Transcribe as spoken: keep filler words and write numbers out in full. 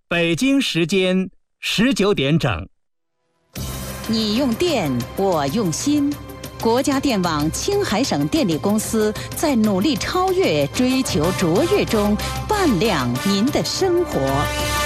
北京时间十九点整。 你用电，我用心。国家电网青海省电力公司在努力超越、追求卓越中，伴亮您的生活。